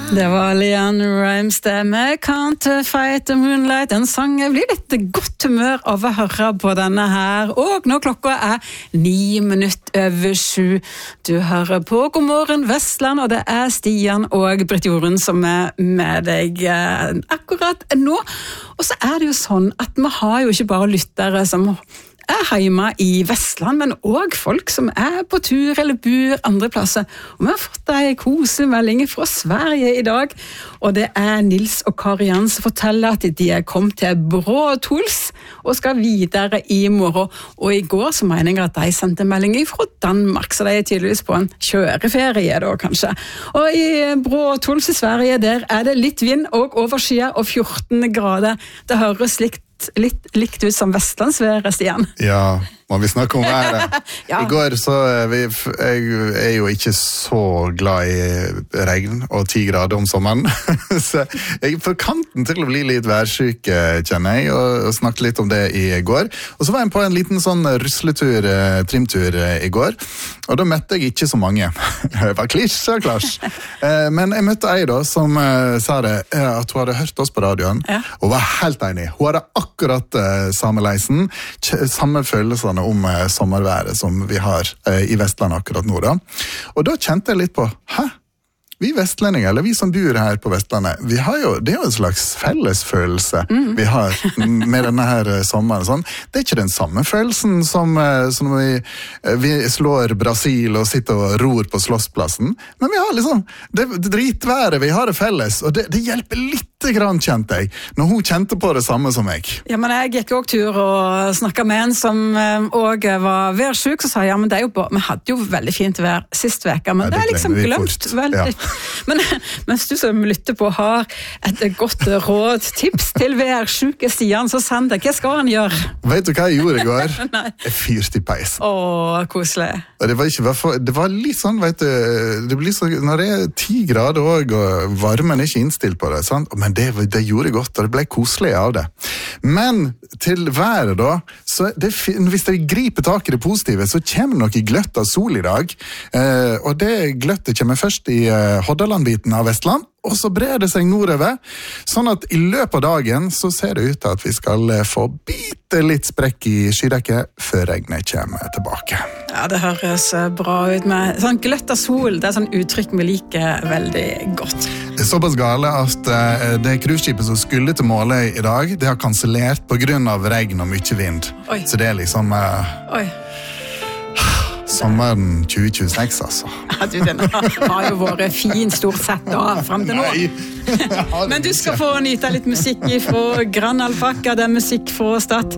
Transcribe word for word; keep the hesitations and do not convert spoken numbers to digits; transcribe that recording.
Det var Leanne Rimes det med Can't Fight the Moonlight, en sang jeg blir litt godt humør av å høre på denne her, og nå klokka er ni minutter over sju. Du hører på God morgen Vestland, og det er Stian og Britt Jorunn som er med deg akkurat nå. Og så er det jo sånn at vi har jo ikke bare lyttere som er hjemme i Vestland, men også folk som er på tur eller bor andre plasser. Og vi har fått en kosemelding fra Sverige i dag, og det er Nils og Karianne som forteller at de er kommet til Bråtools og skal videre i morgen. Og i går så mener jeg at de sendte melding fra Danmark, så de er tydeligvis på en kjøreferie da kanskje. Og i Bråtools i Sverige, der er det litt vind og overskyet og fjorten grader. Det høres litt litt likt ut som Vestlandsværet, Stian. Ja, må vi snakke om været. Ja. I går så vi, jeg er jo ikke så glad i regn og ti grader om sommeren. Så jeg er på kanten til å bli litt værsyk, kjenner jeg, og, og snakket litt om det i går. Og så var jeg på en liten sånn rusletur, trimtur i går, og da møtte jeg ikke så mange. Det var klisj og klasj. Men jeg møtte ei da som sa det, at hun hadde hørt oss på radioen, ja. Og var helt enig. Hun hadde akkurat samme leisen, samme følelsene om eh, sommerværet som vi har eh, i Vestland akkurat nå da. Og da kjente jeg litt på, hæ? Vi vestlendinger, eller vi som bor her på Vestlandet, vi har jo, det er jo en slags fellesfølelse mm. vi har med denne her sommeren. Sånn. Det er ikke den samme følelsen som, som vi, vi slår Brasil og sitter og ror på slåssplassen, men vi har liksom det, det dritværet, vi har det felles, og det, det hjelper litt grann, kjente jeg, når hun kjente på det samme som jeg. Ja, men jeg gikk også tur og snakket med en som også var værsyk, så sa jeg, ja, men det er jo bare, vi hadde jo veldig fint vær sist veka, men ja, det, det er liksom glemt veldig. Ja. Men mens du som lytter på har et godt råd, tips til værsyke Stian, så send det. Hva skal han gjøre? Vet du hva jeg gjorde i går? Jeg fyrte i peisen. Åh, koselig. Og det var ikke, det var litt sånn, vet du, det blir så, når det er ti grader også, og varmen er ikke innstilt på det, sant? Men det, det gjorde godt, og det ble koselig av det. Men til været da, så det, hvis jeg griper tak i det positive, så kommer det noe gløtt av sol i dag, eh, og det gløttet kommer først i eh, Hordaland-biten av Vestland, og så brer det seg nordover, sånn at i løpet av dagen så ser det ut til at vi skal få bite litt sprekk i skydekket før regnet kommer tilbake. Ja, det høres bra ut med sånn gløtt av sol, det er sånn uttrykk vi liker veldig godt. Det er såpass gale at uh, det cruiseskipet som skulle til Måløy i dag, det har kansellert på grunn av regn og mye vind. Oi. Så det er liksom... Uh, Oi. Sommeren tjue tjueseks, altså. Ja, du, den har, har jo vært fin stort sett da, frem til nå. Men du skal få nyte litt musikk fra Gran Alpaca, det er musikk fra Stad.